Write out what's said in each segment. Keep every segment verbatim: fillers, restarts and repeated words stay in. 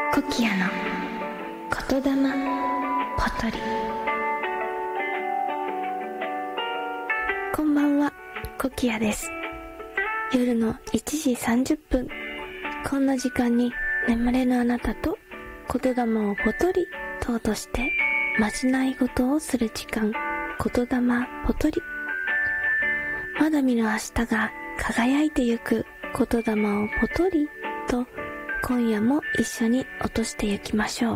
コキアの言霊ポトリ。こんばんは、コキアです。夜のいちじさんじゅっぷん、こんな時間に眠れぬあなたと言霊をポトリと落としてまじない事をする時間、言霊ポトリ。まだ見ぬ明日が輝いてゆく言霊をポトリと、今夜も一緒に落としてゆきましょう。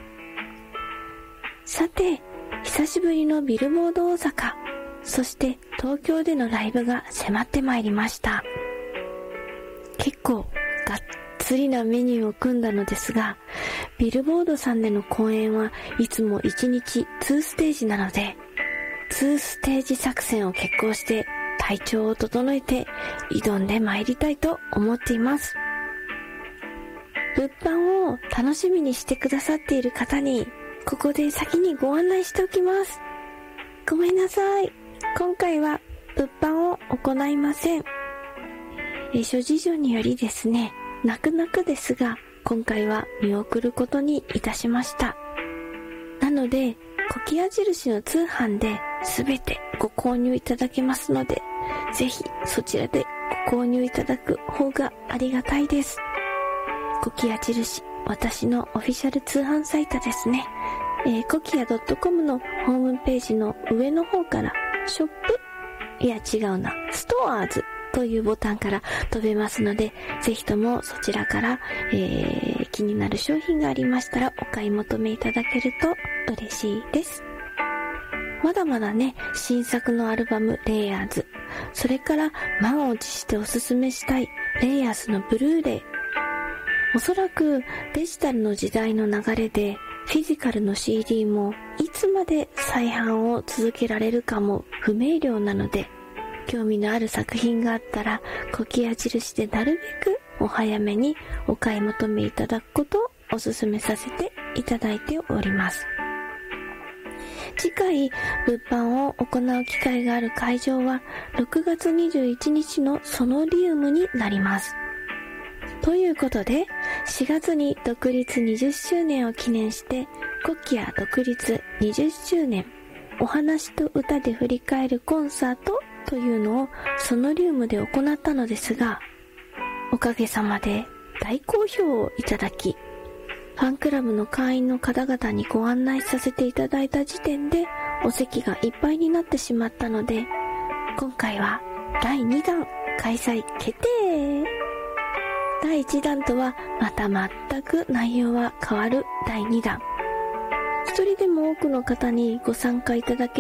さて、久しぶりのビルボード大阪、そして東京でのライブが迫ってまいりました。結構がっつりなメニューを組んだのですが、ビルボードさんでの公演はいつもいちにちにステージなので、にステージ作戦を決行して体調を整えて挑んでまいりたいと思っています。物販を楽しみにしてくださっている方にここで先にご案内しておきます。ごめんなさい、今回は物販を行いません。え諸事情によりですね、泣く泣くですが今回は見送ることにいたしました。なのでコキア印の通販で全てご購入いただけますので、ぜひそちらでご購入いただく方がありがたいです。コキア印、私のオフィシャル通販サイトですね。えー、コキア .com のホームページの上の方からショップ、いや違うな、ストアーズというボタンから飛べますので、ぜひともそちらから、えー、気になる商品がありましたらお買い求めいただけると嬉しいです。まだまだね、新作のアルバムレイヤーズ、それから満を持しておすすめしたいレイヤーズのブルーレイ、おそらくデジタルの時代の流れでフィジカルの シーディー もいつまで再販を続けられるかも不明瞭なので、興味のある作品があったらコキア印でなるべくお早めにお買い求めいただくことをお勧めさせていただいております。次回物販を行う機会がある会場はろくがつにじゅういちにちのソノリウムになります。ということで、しがつに独立にじゅっしゅうねんを記念してコキア独立にじゅっしゅうねんお話と歌で振り返るコンサートというのをソノリウムで行ったのですが、おかげさまで大好評をいただき、ファンクラブの会員の方々にご案内させていただいた時点でお席がいっぱいになってしまったので、今回はだいにだん開催決定。だいいちだんとはまた全く内容は変わるだいにだん。一人でも多くの方にご参加いただけ